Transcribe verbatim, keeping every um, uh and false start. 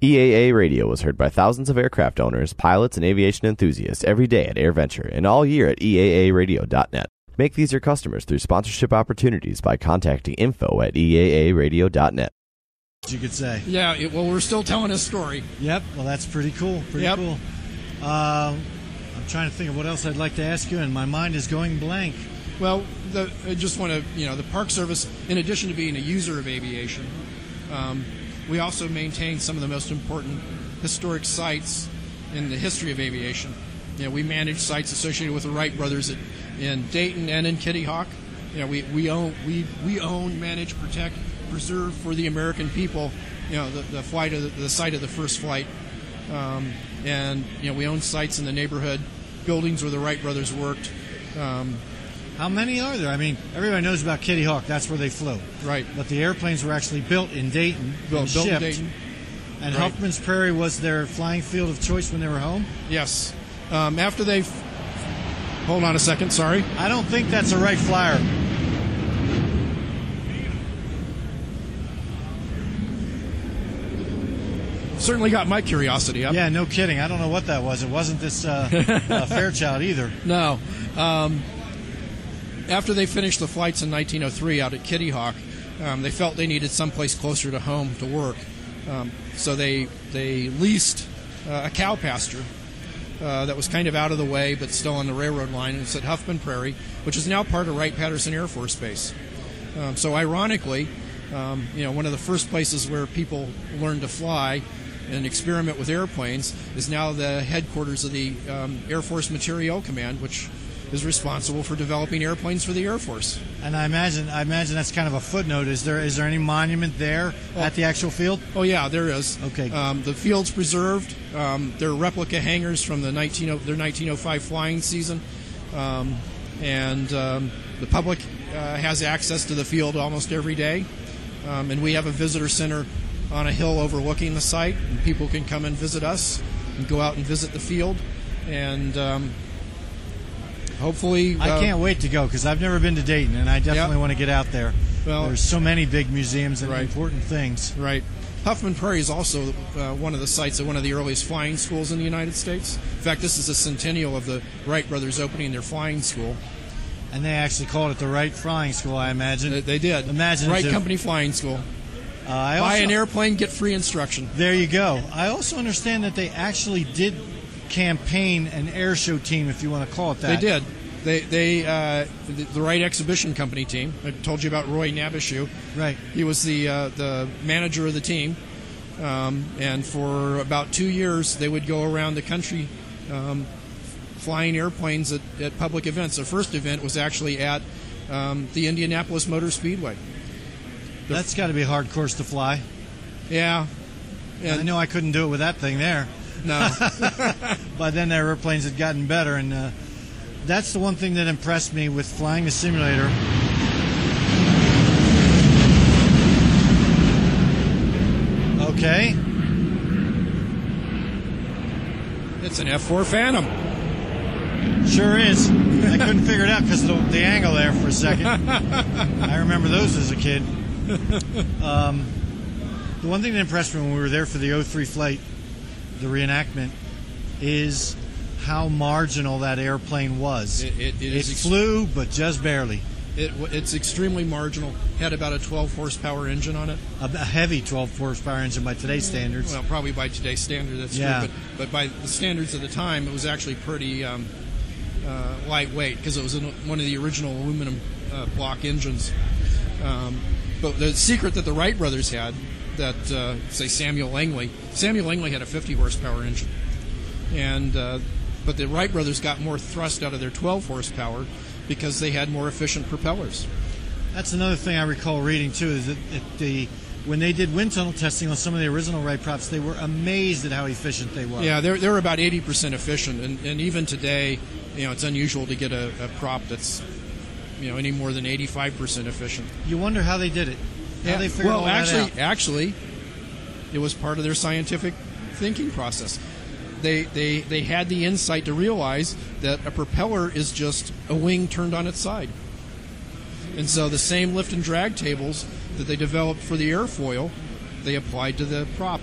E A A Radio was heard by thousands of aircraft owners, pilots, and aviation enthusiasts every day at AirVenture and all year at E A A radio dot net. Make these your customers through sponsorship opportunities by contacting info at E A A radio dot net. You could say. Yeah, it, well, we're still telling a story. Yep, well, that's pretty cool. Pretty Yep. cool. Uh, I'm trying to think of what else I'd like to ask you, and my mind is going blank. Well, the, I just want to, you know, the Park Service, in addition to being a user of aviation, um, we also maintain some of the most important historic sites in the history of aviation. You know, we manage sites associated with the Wright brothers at, in Dayton and in Kitty Hawk. You know, we, we own we we own, manage, protect, preserve for the American people. You know, the, the flight of the, the site of the first flight, um, and you know, we own sites in the neighborhood, buildings where the Wright brothers worked. Um, How many are there? I mean, everybody knows about Kitty Hawk. That's where they flew. Right. But the airplanes were actually built in Dayton Built, and built in shipped. Dayton. And Right. Huffman's Prairie was their flying field of choice when they were home? Yes. Um, after they... Hold on a second, sorry. I don't think that's a Wright Flyer. Certainly got my curiosity up. Yeah, no kidding. I don't know what that was. It wasn't this uh, uh, Fairchild either. No. Um, after they finished the flights in nineteen oh three out at Kitty Hawk, um, they felt they needed someplace closer to home to work. Um, so they they leased uh, a cow pasture uh, that was kind of out of the way but still on the railroad line. It's at Huffman Prairie, which is now part of Wright-Patterson Air Force Base. Um, so ironically, um, you know, one of the first places where people learn to fly and experiment with airplanes is now the headquarters of the um, Air Force Materiel Command, which is responsible for developing airplanes for the Air Force. And I imagine I imagine that's kind of a footnote. Is there is there any monument there at the actual field? Oh yeah, there is. Okay. Um, the field's preserved. Um, there are replica hangars from the nineteen oh, their nineteen oh five flying season, um, and um, the public uh, has access to the field almost every day. Um, and we have a visitor center on a hill overlooking the site, and people can come and visit us and go out and visit the field, and um, hopefully... Uh, I can't wait to go because I've never been to Dayton, and I definitely Yep. want to get out there. Well, There's so many big museums and Right. important things. Right. Huffman Prairie is also uh, one of the sites of one of the earliest flying schools in the United States. In fact, this is a centennial of the Wright brothers opening their flying school. And they actually called it the Wright Flying School, I imagine. They, they did. Imagine Wright Company Flying School. Uh, I Buy also, an airplane, get free instruction. There you go. I also understand that they actually did campaign an air show team, if you want to call it that. They did. They, they, uh, the, the Wright Exhibition Company team. I told you about Roy Nabishu. Right. He was the uh, the manager of the team, um, and for about two years they would go around the country, um, flying airplanes at, at public events. The first event was actually at um, the Indianapolis Motor Speedway. The, That's got to be a hard course to fly. yeah. And, I know I couldn't do it with that thing there. No. By then, the airplanes had gotten better, and uh, that's the one thing that impressed me with flying the simulator. Okay. It's an F four Phantom. Sure is. I couldn't figure it out because of the, the angle there for a second. I remember those as a kid. Um, the one thing that impressed me when we were there for the oh three flight, the reenactment, is how marginal that airplane was. It, it, it, It is ex- flew, but just barely. it, it's extremely marginal. Had about a twelve horsepower engine on it. A, a heavy twelve horsepower engine by today's standards. Well, probably by today's standard, that's Yeah. true. But, but by the standards of the time, it was actually pretty um, uh, lightweight because it was in one of the original aluminum uh, block engines. Um, but the secret that the Wright brothers had, that uh, say Samuel Langley, Samuel Langley had a fifty horsepower engine, and uh, but the Wright brothers got more thrust out of their twelve horsepower because they had more efficient propellers. That's another thing I recall reading too. Is that at the when they did wind tunnel testing on some of the original Wright props, they were amazed at how efficient they were. Yeah, they're they're about eighty percent efficient, and, and even today, you know, it's unusual to get a, a prop that's, you know, any more than eighty-five percent efficient. You wonder how they did it. How Yeah, they figured well, all actually, that out. actually, it was part of their scientific thinking process. They, they they had the insight to realize that a propeller is just a wing turned on its side. And so the same lift and drag tables that they developed for the airfoil, they applied to the prop.